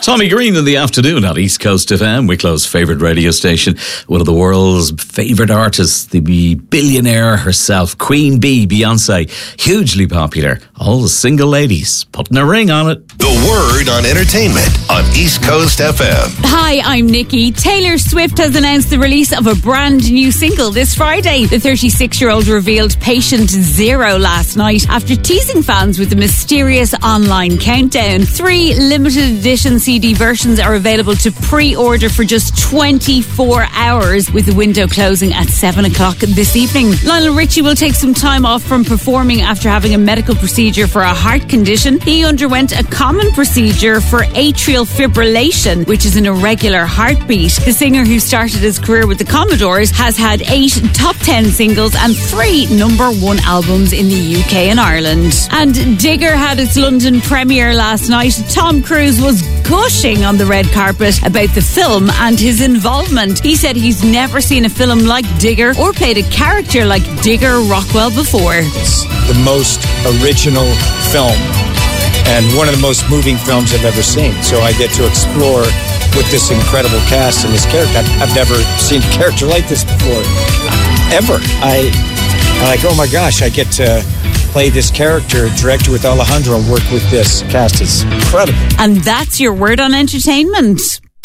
Tommy Green in the afternoon on East Coast FM, Wicklow's favourite radio station. One of the world's favourite artists, the billionaire herself, Queen Bee, Beyonce. Hugely popular. All the single ladies putting a ring on it. The Word on Entertainment on East Coast FM. Hi, I'm Nikki. Taylor Swift has announced the release of a brand new single this Friday. The 36-year-old revealed Patient Zero last night after teasing fans with a mysterious online countdown. 3 limited edition CD versions are available to pre-order for just 24 hours, with the window closing at 7 o'clock this evening. Lionel Richie will take some time off from performing after having a medical procedure for a heart condition. He underwent a common procedure for atrial fibrillation, which is an irregular heartbeat. The singer, who started his career with the Commodores, has had 8 top 10 singles and 3 number 1 albums in the UK and Ireland. And Digger had its London premiere last night. Tom Cruise was gushing on the red carpet about the film and his involvement. He said he's never seen a film like Digger or played a character like Digger Rockwell before. It's the most original film and one of the most moving films I've ever seen. So I get to explore with this incredible cast and this character. I've never seen a character like this before, ever. I'm like, oh my gosh, I get to play this character, direct with Alejandro, and work with this cast. It's incredible. And that's your Word on Entertainment.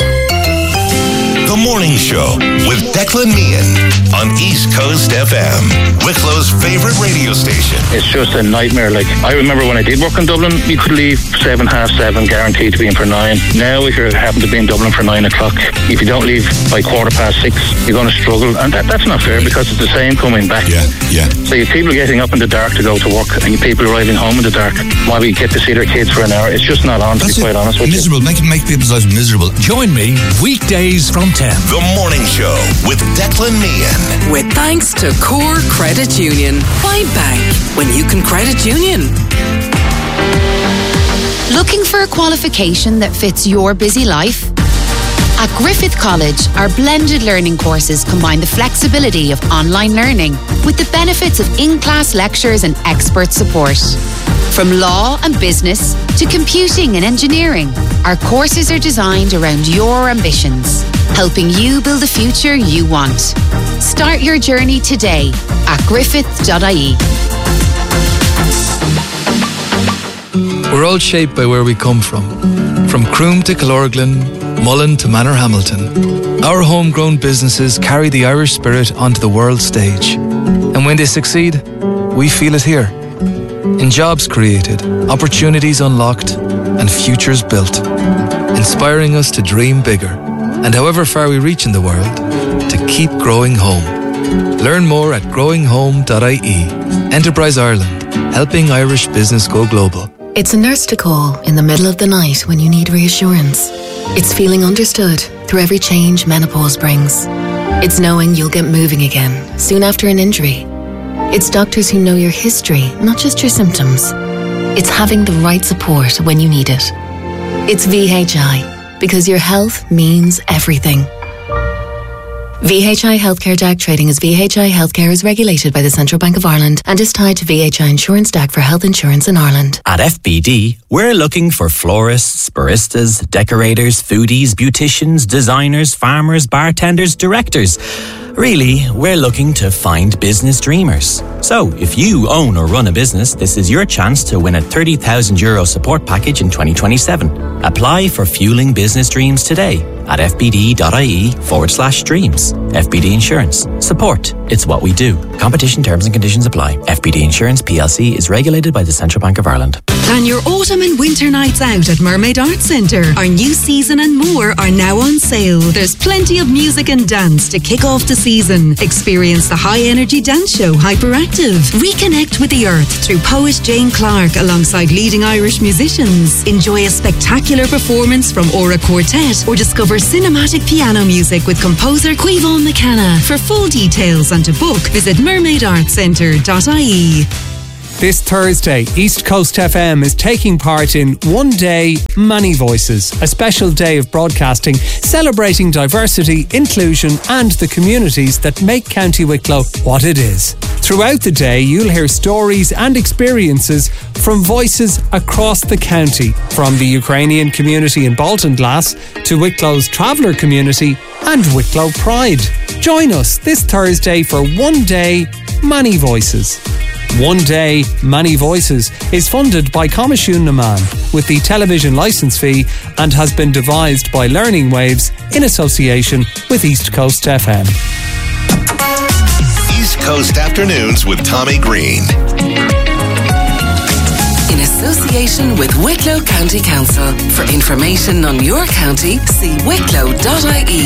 The Morning Show with Declan Meehan on East Coast FM, Wicklow's favourite radio station. It's just a nightmare. Like, I remember when I did work in Dublin, you could leave 7, half 7, guaranteed to be in for 9. Now, if you happen to be in Dublin for 9 o'clock, if you don't leave by 6:15, you're going to struggle. And that's not fair, because it's the same coming back. Yeah. So you have people getting up in the dark to go to work, and you have people arriving home in the dark while we get to see their kids for an hour. It's just not on, to be quite honest with you. Miserable. Make people's lives miserable. Join me weekdays from 10. The Morning Show with Declan Meehan. With thanks to Core Credit Union. Why bank when you can credit union? Looking for a qualification that fits your busy life? At Griffith College, our blended learning courses combine the flexibility of online learning with the benefits of in-class lectures and expert support. From law and business to computing and engineering, our courses are designed around your ambitions, helping you build the future you want. Start your journey today at griffith.ie. We're all shaped by where we come from Croom to Killorglin, Mullen to Manorhamilton. Our homegrown businesses carry the Irish spirit onto the world stage. And when they succeed, we feel it here. In jobs created, opportunities unlocked, and futures built. Inspiring us to dream bigger, and however far we reach in the world, to keep growing home. Learn more at growinghome.ie. Enterprise Ireland, helping Irish business go global. It's a nurse to call in the middle of the night when you need reassurance. It's feeling understood through every change menopause brings. It's knowing you'll get moving again soon after an injury. It's doctors who know your history, not just your symptoms. It's having the right support when you need it. It's VHI, because your health means everything. VHI Healthcare DAC trading as VHI Healthcare is regulated by the Central Bank of Ireland and is tied to VHI Insurance DAC for health insurance in Ireland. At FBD, we're looking for florists, baristas, decorators, foodies, beauticians, designers, farmers, bartenders, directors. Really, we're looking to find business dreamers. So, if you own or run a business, this is your chance to win a €30,000 support package in 2027. Apply for Fueling Business Dreams today at fbd.ie/dreams. FBD Insurance. Support. It's what we do. Competition terms and conditions apply. FBD Insurance PLC is regulated by the Central Bank of Ireland. Plan your autumn and winter nights out at Mermaid Arts Centre. Our new season and more are now on sale. There's plenty of music and dance to kick off the season. Experience the high-energy dance show Hyperactive. Reconnect with the earth through poet Jane Clark alongside leading Irish musicians. Enjoy a spectacular performance from Aura Quartet or discover cinematic piano music with composer Quivon McKenna. For full details and to book, visit mermaidartscentre.ie. This Thursday, East Coast FM is taking part in One Day, Many Voices, a special day of broadcasting celebrating diversity, inclusion and the communities that make County Wicklow what it is. Throughout the day, you'll hear stories and experiences from voices across the county, from the Ukrainian community in Baltinglass to Wicklow's traveller community and Wicklow Pride. Join us this Thursday for One Day, Many Voices. One Day, Many Voices is funded by Comishún na Man with the television licence fee and has been devised by Learning Waves in association with East Coast FM. East Coast Afternoons with Tommy Green. In association with Wicklow County Council. For information on your county, see wicklow.ie.